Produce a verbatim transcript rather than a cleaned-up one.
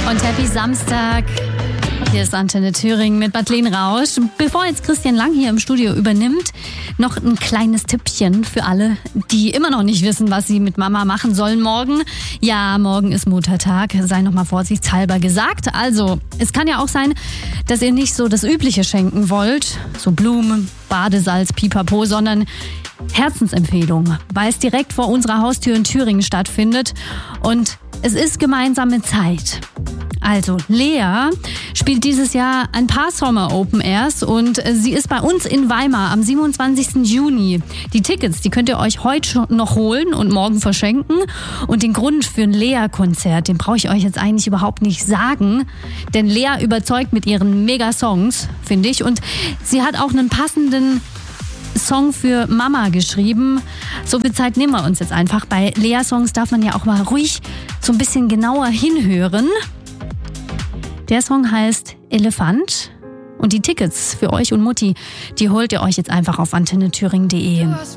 Und Happy Samstag. Hier ist Antenne Thüringen mit Madeleine Rausch. Bevor jetzt Christian Lang hier im Studio übernimmt, noch ein kleines Tippchen für alle, die immer noch nicht wissen, was sie mit Mama machen sollen morgen. Ja, morgen ist Muttertag, sei noch mal vorsichtshalber gesagt. Also, es kann ja auch sein, dass ihr nicht so das Übliche schenken wollt, so Blumen, Badesalz, Pipapo, sondern Herzensempfehlung, weil es direkt vor unserer Haustür in Thüringen stattfindet und es ist gemeinsame Zeit. Also, Lea spielt dieses Jahr ein paar Sommer Open Airs und sie ist bei uns in Weimar am siebenundzwanzigsten Juni. Die Tickets, die könnt ihr euch heute noch holen und morgen verschenken. Und den Grund für ein Lea-Konzert, den brauche ich euch jetzt eigentlich überhaupt nicht sagen. Denn Lea überzeugt mit ihren Mega-Songs, finde ich. Und sie hat auch einen passenden Song für Mama geschrieben. So viel Zeit nehmen wir uns jetzt einfach. Bei Lea-Songs darf man ja auch mal ruhig so ein bisschen genauer hinhören. Der Song heißt Elefant und die Tickets für euch und Mutti, die holt ihr euch jetzt einfach auf antenne thüringen punkt de.